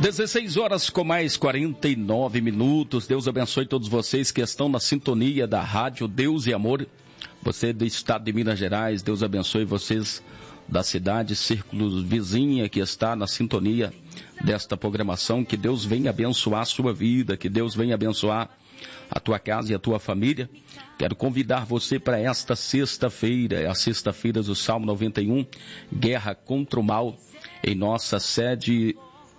16 horas com mais 49 minutos. Deus abençoe todos vocês que estão na sintonia da Rádio Deus e Amor. Você do estado de Minas Gerais, Deus abençoe vocês da cidade, círculo vizinha que está na sintonia desta programação. Que Deus venha abençoar a sua vida, que Deus venha abençoar a tua casa e a tua família. Quero convidar você para esta sexta-feira, a sexta-feira do Salmo 91, Guerra contra o Mal, em nossa sede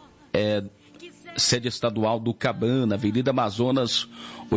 estadual do Cabana, Avenida Amazonas,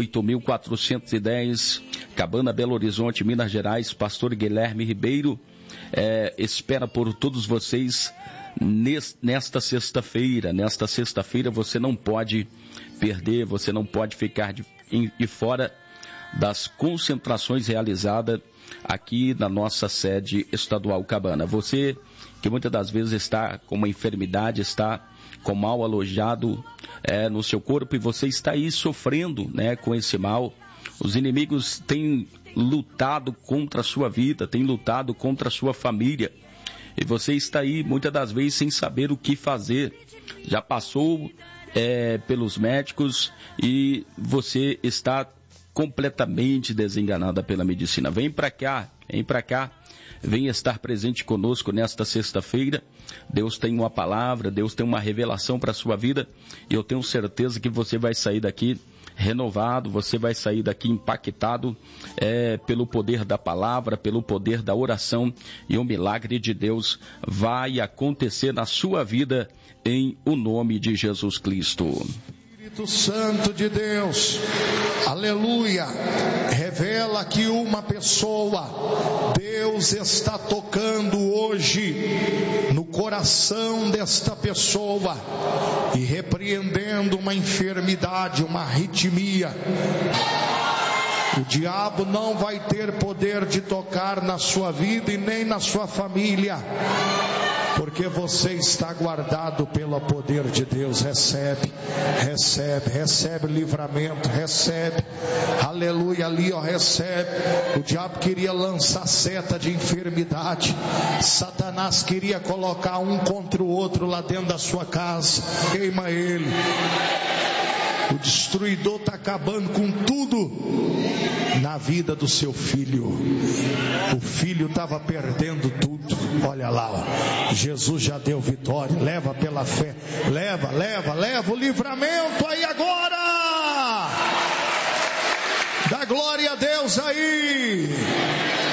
8.410, Cabana, Belo Horizonte, Minas Gerais. Pastor Guilherme Ribeiro espera por todos vocês nesta sexta-feira. Nesta sexta-feira você não pode perder, você não pode ficar de fora das concentrações realizadas aqui na nossa sede estadual Cabana. Você que muitas das vezes está com uma enfermidade, está com mal alojado no seu corpo, e você está aí sofrendo, com esse mal. Os inimigos têm lutado contra a sua vida, têm lutado contra a sua família, e você está aí muitas das vezes sem saber o que fazer. Já passou pelos médicos e você está completamente desenganada pela medicina. Vem para cá, venha estar presente conosco nesta sexta-feira. Deus tem uma palavra, Deus tem uma revelação para a sua vida, e eu tenho certeza que você vai sair daqui renovado, você vai sair daqui impactado pelo poder da palavra, pelo poder da oração, e o milagre de Deus vai acontecer na sua vida em o nome de Jesus Cristo. Espírito Santo de Deus, aleluia, revela que uma pessoa, Deus está tocando hoje no coração desta pessoa e repreendendo uma enfermidade, uma arritmia. O diabo não vai ter poder de tocar na sua vida e nem na sua família, porque você está guardado pelo poder de Deus. Recebe livramento, recebe, aleluia, ali recebe. O diabo queria lançar seta de enfermidade, Satanás queria colocar um contra o outro lá dentro da sua casa, queima ele. O destruidor está acabando com tudo na vida do seu filho. O filho estava perdendo tudo. Olha lá, Jesus já deu vitória. Leva pela fé. Leva o livramento aí agora. Dá glória a Deus aí.